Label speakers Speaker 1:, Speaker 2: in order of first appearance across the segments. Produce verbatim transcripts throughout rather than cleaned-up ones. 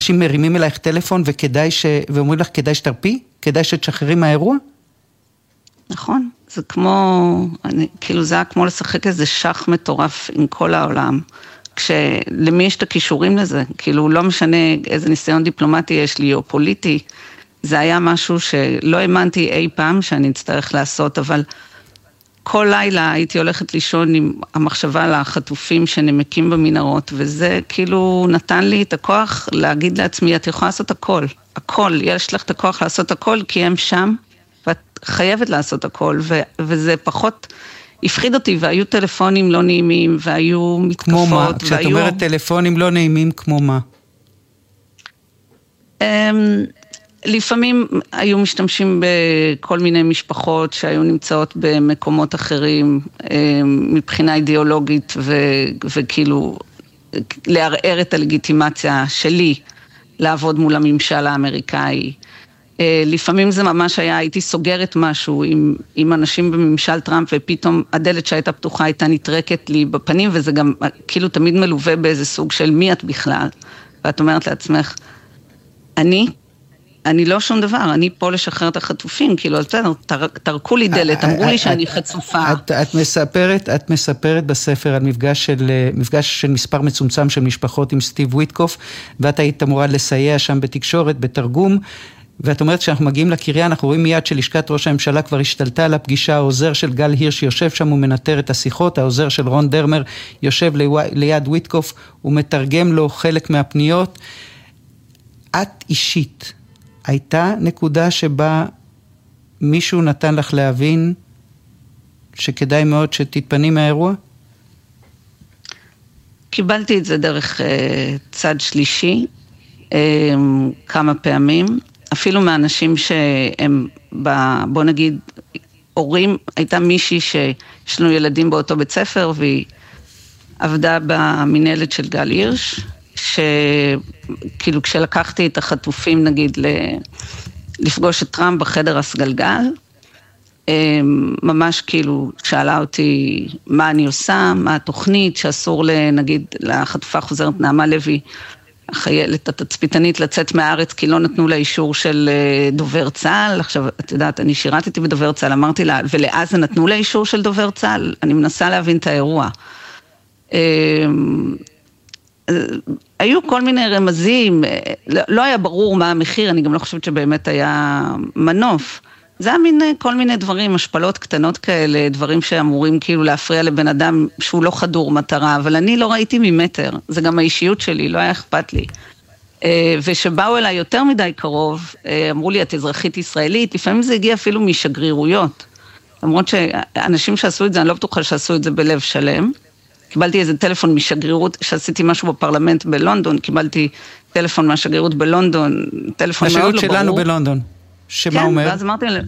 Speaker 1: אנשים מרימים אלייך טלפון וכדאי ש... ואומרים לך כדאי שתרפי? כדאי שתשחררי מהאירוע?
Speaker 2: נכון, זה כמו, אני, כאילו זה היה כמו לשחק איזה שח מטורף עם כל העולם, כשלמי יש את הכישורים לזה, כאילו לא משנה איזה ניסיון דיפלומטי יש לי או פוליטי, זה היה משהו שלא האמנתי אי פעם שאני אצטרך לעשות, אבל כל לילה הייתי הולכת לישון עם המחשבה על החטופים שנמקים במנהרות, וזה כאילו נתן לי את הכוח להגיד לעצמי, את יכולה לעשות הכל, הכל, יש לך את הכוח לעשות הכל, כי הם שם, ואת חייבת לעשות הכל, ו- וזה פחות הפחיד אותי, והיו טלפונים לא נעימים, והיו מתקפות.
Speaker 1: כמו מה?
Speaker 2: והיו...
Speaker 1: כשאת אומרת טלפונים לא נעימים, כמו מה?
Speaker 2: לפעמים היו משתמשים בכל מיני משפחות שהיו נמצאות במקומות אחרים, מבחינה אידיאולוגית, ו- וכאילו לערער את הלגיטימציה שלי לעבוד מול הממשל האמריקאי. לפעמים זה ממש היה, הייתי סוגרת משהו עם, עם אנשים בממשל טראמפ, ופתאום הדלת שהייתה פתוחה הייתה נטרקת לי בפנים, וזה גם כאילו תמיד מלווה באיזה סוג של מי את בכלל. ואת אומרת לעצמך, אני, אני לא שום דבר, אני פה לשחרר את החטופים, כאילו, אז בסדר, תרקו לי דלת, אמרו לי שאני חצופה.
Speaker 1: את, את מספרת, את מספרת בספר על מפגש של, מפגש של מספר מצומצם של משפחות עם סטיב וויטקוף, ואת היית אמורה לסייע שם בתקשורת, בתרגום, ואת אומרת שאנחנו מגיעים לקריה, אנחנו רואים מיד שלשכת ראש הממשלה כבר השתלטה על הפגישה, העוזר של גל הירש יושב שם, הוא מנטר את השיחות, העוזר של רון דרמר יושב ליד וויטקוף, הוא מתרגם לו חלק מהפניות. את אישית, הייתה נקודה שבה מישהו נתן לך להבין שכדאי מאוד שתתפני מהאירוע?
Speaker 2: קיבלתי את זה דרך uh, צד שלישי, uh, כמה פעמים, אפילו מאנשים שהם, בוא נגיד, הורים, הייתה מישהי שיש לנו ילדים באותו בית ספר, והיא עבדה במנהלת של גל הירש, שכאילו כשלקחתי את החטופים, נגיד, לפגוש את טראמפ בחדר הסגלגל, ממש כאילו שאלה אותי מה אני עושה, מה התוכנית, שאסור לנגיד לחטופה חוזרת נעמה לוי, החיילת התצפיתנית לצאת מהארץ, כי לא נתנו לה אישור של דובר צה"ל. עכשיו, את יודעת, אני שירתתי בדובר צה"ל, אמרתי לה, ולאז נתנו לה אישור של דובר צה"ל, אני מנסה להבין את האירוע. היו כל מיני רמזים, לא היה ברור מה המחיר, אני גם לא חושבת שבאמת היה מנוף. זה היה מין כל מיני דברים, השפלות קטנות כאלה, דברים שאמורים כאילו להפריע לבן אדם שהוא לא חדור מטרה, אבל אני לא ראיתי ממטר, זה גם האישיות שלי, לא היה אכפת לי. ושבאו אליי יותר מדי קרוב, אמרו לי, את אזרחית ישראלית, לפעמים זה הגיע אפילו משגרירויות, למרות שאנשים שעשו את זה, אני לא בטוחה שעשו את זה בלב שלם, קיבלתי איזה טלפון משגרירות, שעשיתי משהו בפרלמנט בלונדון, קיבלתי טלפון מהשגרירות בלונדון, טלפון מאוד לא ברור.
Speaker 1: השגרירות שלנו בלונדון. שמה אומר?
Speaker 2: כן, ואז אמרתי להם,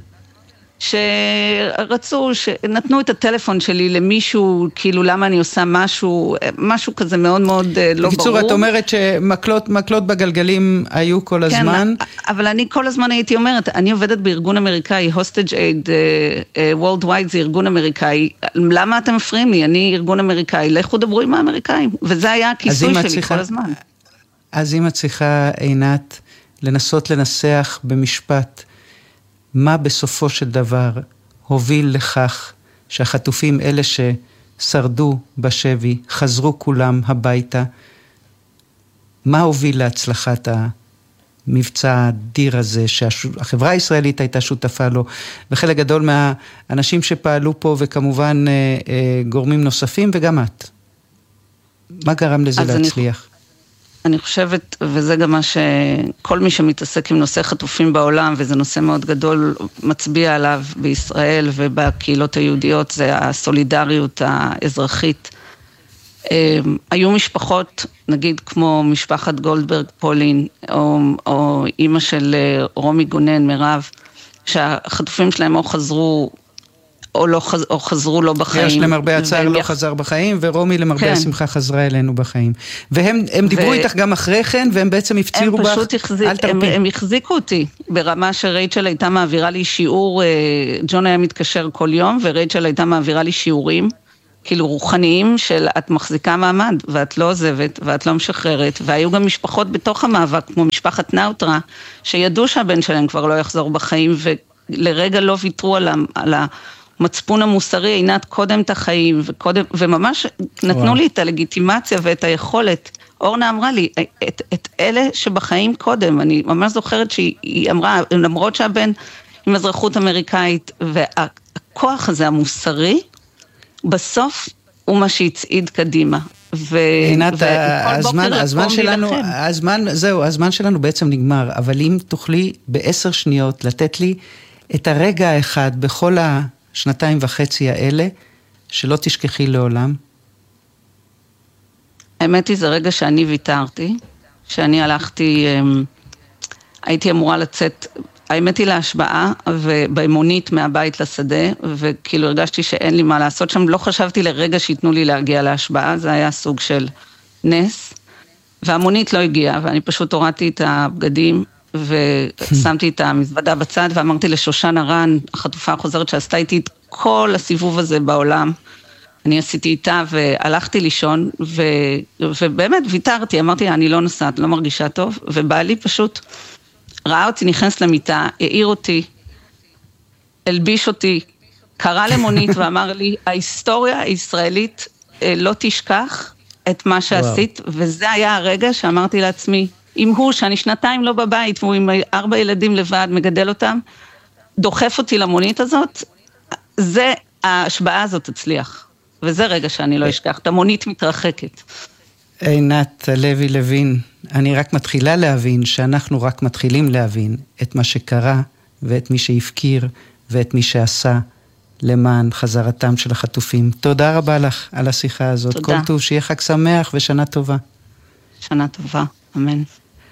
Speaker 2: שרצו, שנתנו את הטלפון שלי למישהו, כאילו למה אני עושה משהו, משהו כזה מאוד מאוד לא ברור. בקיצור,
Speaker 1: את אומרת שמקלות מקלות בגלגלים היו כל הזמן.
Speaker 2: כן, אבל אני כל הזמן הייתי אומרת, אני עובדת בארגון אמריקאי, Hostage Aid Worldwide זה ארגון אמריקאי, למה אתם מפריעים לי? אני ארגון אמריקאי, לכו דברו עם האמריקאים, וזה היה הכיסוי שלי כל הזמן.
Speaker 1: אז אם את צריכה, עינת, לנסות לנסח במשפט, מה בסופו של דבר הוביל לכך שהחטופים אלה ששרדו בשבי, חזרו כולם הביתה, מה הוביל להצלחת המבצע האדיר הזה, שהחברה הישראלית הייתה שותפה לו, וחלק גדול מהאנשים שפעלו פה, וכמובן גורמים נוספים, וגם את. מה גרם לזה להצליח?
Speaker 2: אני חושבת, וזה גם מה שכל מי שמתעסק עם נושא חטופים בעולם, וזה נושא מאוד גדול, מצביע עליו בישראל ובקהילות היהודיות, זה הסולידריות האזרחית. היו משפחות, נגיד כמו משפחת גולדברג פולין, או, או אימא של רומי גונן, מירב, שהחטופים שלהם או חזרו, או, לא חז... או חזרו לא בחיים.
Speaker 1: יש למרבה הצער לא יח... חזר בחיים, ורומי למרבה כן. השמחה חזרה אלינו בחיים. והם הם דיברו ו... איתך גם אחרי כן, והם בעצם הפצירו בך,
Speaker 2: החזיק, אל תרפי. הם, הם החזיקו אותי, ברמה שרייצ'ל הייתה מעבירה לי שיעור, ג'ון היה מתקשר כל יום, ורייצ'ל הייתה מעבירה לי שיעורים, כאילו רוחניים של את מחזיקה מעמד, ואת לא עוזבת, ואת לא משחררת, והיו גם משפחות בתוך המאבק, כמו משפחת נאוטרה, שידעו שהבן שלהם כבר לא יחזור בחיים, ולרגע לא ויתרו על, על המצפון המוסרי, עינת קודם את החיים, וקודם, וממש נתנו וואו. לי את הלגיטימציה ואת היכולת. אורנה אמרה לי, את, את אלה שבחיים קודם, אני ממש זוכרת שהיא אמרה, למרות שהבן עם אזרחות אמריקאית, והכוח הזה המוסרי, בסוף הוא מה שהצעיד קדימה.
Speaker 1: עינת, הזמן, הזמן שלנו, הזמן, זהו, הזמן שלנו בעצם נגמר, אבל אם תוכלי בעשר שניות לתת לי את הרגע האחד בכל השנתיים וחצי האלה, שלא תשכחי לעולם.
Speaker 2: האמת היא, זה רגע שאני ויתרתי, שאני הלכתי, הייתי אמורה לצאת, האמת היא להשבעה, ובאמונית מהבית לשדה, וכאילו הרגשתי שאין לי מה לעשות שם, לא חשבתי לרגע שיתנו לי להגיע להשבעה, זה היה סוג של נס, והמונית לא הגיעה, ואני פשוט הורדתי את הבגדים, ושמתי את המזוודה בצד, ואמרתי לשושן הרן, החטופה החוזרת שעשתה איתי את כל הסיבוב הזה בעולם, אני עשיתי איתה והלכתי לישון, ו... ובאמת ויתרתי, אמרתי, אני לא נוסעת, לא מרגישה טוב, ובעלי פשוט ראה אותי, נכנס למיטה, העיר אותי, הלביש אותי, קרא למונית ואמר לי, ההיסטוריה הישראלית לא תשכח את מה שעשית, וואו. וזה היה הרגע שאמרתי לעצמי, אם הוא, שאני שנתיים לא בבית, והוא עם ארבע ילדים לבד, מגדל אותם, דוחף אותי למונית הזאת, זה, ההשבעה הזאת תצליח. וזה רגע שאני לא אשכח, את המונית מתרחקת.
Speaker 1: עינת לוי לוין, אני רק מתחילה להבין שאנחנו רק מתחילים להבין את מה שקרה ואת מי שהפקיר ואת מי שעשה למען חזרתם של החטופים. תודה רבה לך על השיחה הזאת. תודה. כל טוב, שיהיה חג שמח ושנה טובה.
Speaker 2: שנה טובה, אמן.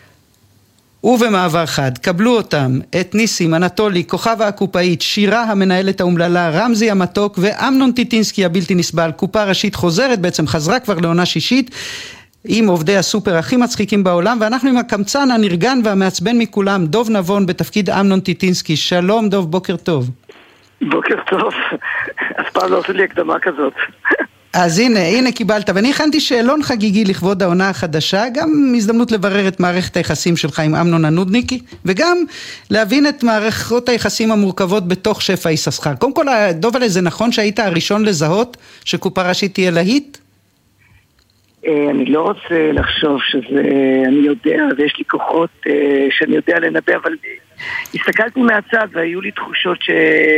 Speaker 1: ובמעבר חד, קבלו אותם, את ניסים, אנטולי, כוכבה הקופאית, שירה המנהלת האומללה, רמזי המתוק ואמנון טיטינסקי הבלתי נסבל. קופה ראשית חוזרת, בעצם חזרה כבר לעונה שישית, עם עובדי הסופר הכי מצחיקים בעולם, ואנחנו עם הקמצן הנרגן והמעצבן מכולם, דוב נבון בתפקיד אמנון טיטינסקי. שלום דוב, בוקר טוב.
Speaker 3: בוקר טוב, אף פעם לא עושה לי הקדמה כזאת.
Speaker 1: אז הנה, הנה קיבלת, ואני הכנתי שאלון חגיגי לכבוד העונה החדשה, גם הזדמנות לברר את מערכת היחסים שלך עם אמנון הנודניקי, וגם להבין את מערכות היחסים המורכבות בתוך שפע יששכר. קודם כל, דוב עלי, זה נכון שהיית הראשון לזהות שקופה ראשית תהיה להיט?
Speaker 3: אני לא רוצה לחשוב שזה, אני יודע, ויש לי כוחות שאני יודע לנבא, אבל הסתכלתי מהצד והיו לי תחושות ש...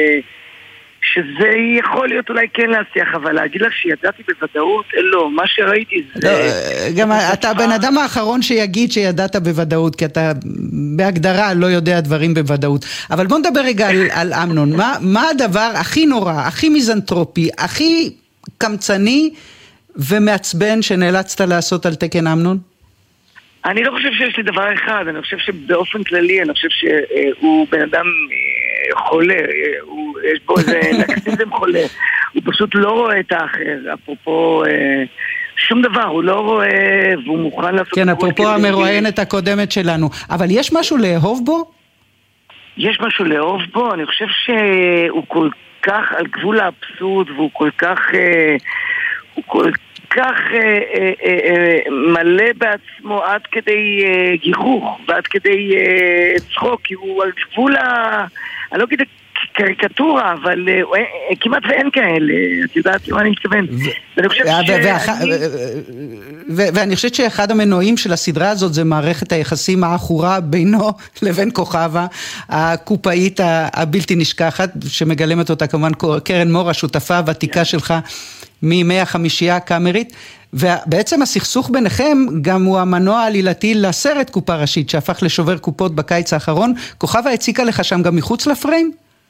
Speaker 3: שזה יכול להיות אולי כן להצליח, אבל להגיד לך שידעתי בוודאות, לא, מה שראיתי זה...
Speaker 1: גם אתה הבן אדם האחרון שיגיד שידעת בוודאות, כי אתה בהגדרה לא יודע דברים בוודאות. אבל בוא נדבר רגע על, על אמנון. מה, מה הדבר הכי נורא, הכי מיזנטרופי, הכי קמצני ומעצבן שנאלצת לעשות על תקן אמנון?
Speaker 3: אני לא חושב שיש לי דבר אחד, אני חושב שבאופן כללי, אני חושב שהוא בן אדם חולה, הוא, יש בו איזה נקסיזם חולה, הוא פשוט לא רואה את האחר, אפרופו שום דבר, הוא לא רואה והוא מוכן לעשות...
Speaker 1: כן, אפרופו המרואיינת הקודמת שלנו, אבל יש משהו לאהוב בו?
Speaker 3: יש משהו לאהוב בו, אני חושב שהוא כל כך על גבול האבסורד, והוא כל כך... הוא כל כך אה, אה, אה, מלא בעצמו עד כדי אה, גיחוך ועד כדי אה, צחוק, כי הוא על גבול ה... אני לא אגיד קריקטורה, אבל אה, אה, כמעט ואין כאלה, את יודעת למה אני מתכוון. ואני חושב שאני...
Speaker 1: ואני חושבת שאחד המנועים של הסדרה הזאת זה מערכת היחסים האחורה בינו לבין כוכבה, הקופאית הבלתי נשכחת, שמגלמת אותה כמובן קרן מור, השותפה הוותיקה שלך, מימי החמישייה הקאמרית, ובעצם הסכסוך ביניכם גם הוא המנוע העלילתי לסרט קופה ראשית, שהפך לשובר קופות בקיץ האחרון. כוכבה הציקה לך שם גם מחוץ לפריים?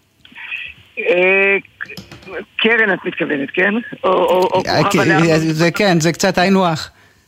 Speaker 3: קרן את מתכוונת, כן?
Speaker 1: זה כן, זה קצת היינו אח.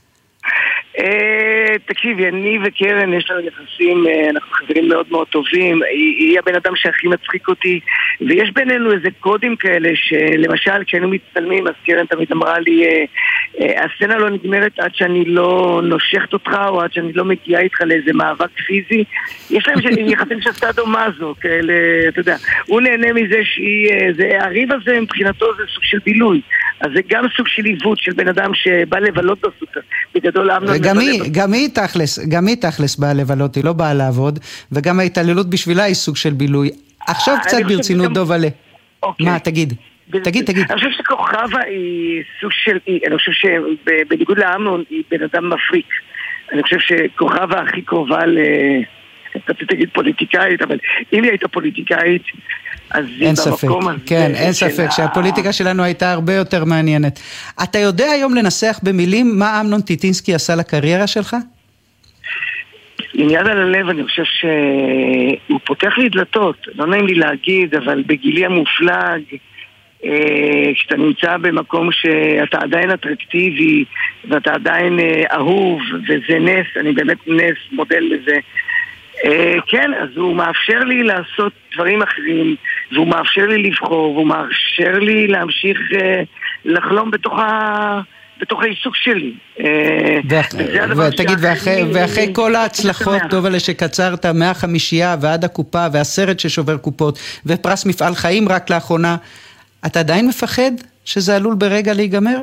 Speaker 3: תקשיבי, אני וקרן יש לנו יחסים, אנחנו חברים מאוד מאוד טובים, היא הבן אדם שהכי מצחיק אותי, ויש בינינו איזה קודים כאלה שלמשל כשהיינו מצטלמים אז קרן תמיד אמרה לי, הסצנה לא נגמרת עד שאני לא נושכת אותך או עד שאני לא מגיעה איתך לאיזה מאבק פיזי. יש להם יחסים של סטאדו מזו כאלה, אתה יודע, הוא נהנה מזה שהיא, הריב הזה מבחינתו זה סוג של בילוי, אז זה גם סוג של עיוות של בן אדם שבא לבלות בסופר. בגדול אמנון...
Speaker 1: וגם היא, גם היא תכלס, גם היא תכלס באה לבלות, היא לא באה לעבוד, וגם ההתעללות בשבילה היא סוג של בילוי. עכשיו קצת ברצינות דוב עלה. מה, תגיד. תגיד, תגיד.
Speaker 3: אני חושב שכוכבה היא סוג של... אני חושב שבניגוד לאמנון היא בן אדם מפריק. אני חושב שכוכבה הכי קרובה ל... אתה תגיד פוליטיקאית, אבל אם היא הייתה פוליטיקאית, אז היא במקום הזה.
Speaker 1: כן, אין ספק שהפוליטיקה שלנו הייתה הרבה יותר מעניינת. אתה יודע היום לנסח במילים מה אמנון טיטינסקי עשה לקריירה שלך?
Speaker 3: עם יד על הלב אני חושב שהוא פותח לי דלתות, לא נעים לי להגיד, אבל בגילי המופלג, כשאתה נמצא במקום שאתה עדיין אטרקטיבי, ואתה עדיין אהוב, וזה נס, אני באמת נס, מודל לזה. כן, אז הוא מאפשר לי לעשות דברים אחרים, והוא מאפשר לי לבחור, והוא מאפשר לי להמשיך לחלום בתוך ה... בתוך העיסוק שלי.
Speaker 1: ותגיד, ואחרי כל ההצלחות טוב עלי שקצרת מהחמישייה ועד הקופה והסרט ששובר קופות ופרס מפעל חיים רק לאחרונה, אתה עדיין מפחד שזה עלול ברגע להיגמר?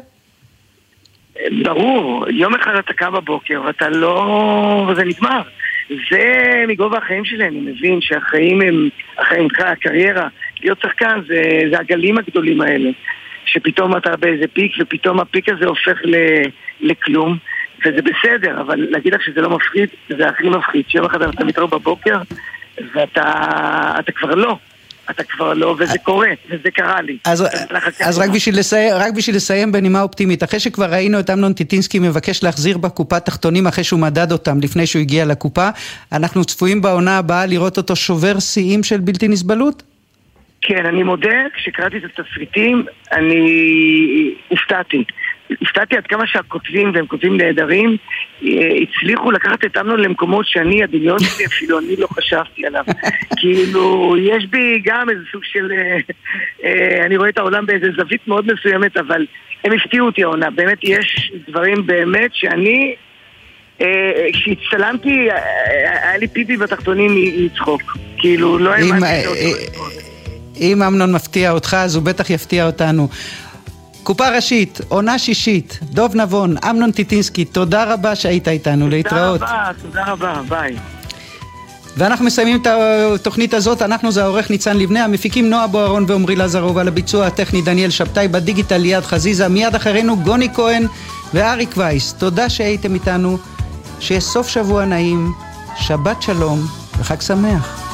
Speaker 3: ברור, יום אחד אתה קם בבוקר ואתה לא... וזה נגמר. זה מגובה החיים שלי, אני מבין שהחיים הם, החיים, הקריירה, להיות שחקן זה, זה הגלים הגדולים האלה. שפתאום אתה באיזה פיק, ופתאום הפיק הזה הופך ל- לכלום, וזה בסדר, אבל להגיד לך שזה לא מפחיד, זה הכי מפחיד. שיום אחד אתה מתעורר בבוקר, ואתה אתה כבר לא, אתה כבר לא, וזה קורה, וזה קרה לי.
Speaker 1: אז, אז רק, בשביל לסיים, רק בשביל לסיים בנימה אופטימית, אחרי שכבר ראינו את אמנון טיטינסקי מבקש להחזיר בקופה תחתונים, אחרי שהוא מדד אותם לפני שהוא הגיע לקופה, אנחנו צפויים בעונה הבאה לראות אותו שובר שיאים של בלתי נסבלות?
Speaker 3: כן, אני מודה, כשקראתי את התסריטים, אני הפתעתי. הפתעתי עד כמה שהכותבים, והם כותבים נהדרים, הצליחו לקחת את אמנון למקומות שאני, הדמיון שלי, אפילו אני לא חשבתי עליו. כאילו, יש בי גם איזה סוג של... אני רואה את העולם באיזה זווית מאוד מסוימת, אבל הם הפתיעו אותי העונה. באמת, יש דברים באמת שאני... כשהצטלמתי, היה לי פיפי בתחתונים מצחוק. כאילו, לא האמנתי אותו.
Speaker 1: אם אמנון מפתיע אותך, אז הוא בטח יפתיע אותנו. קופה ראשית, עונה שישית, דוב נבון, אמנון טיטינסקי, תודה רבה שהיית איתנו, להתראות.
Speaker 3: תודה רבה, תודה רבה, ביי.
Speaker 1: ואנחנו מסיימים את התוכנית הזאת, אנחנו זה העורך ניצן לבנה, המפיקים נועה בוערון ועומרי לזרוב, על הביצוע הטכני דניאל שבתאי, בדיגיטל ליד חזיזה, מיד אחרינו גוני כהן ואריק וייס. תודה שהייתם איתנו, שיהיה סוף שבוע נעים, שבת שלום וחג שמח.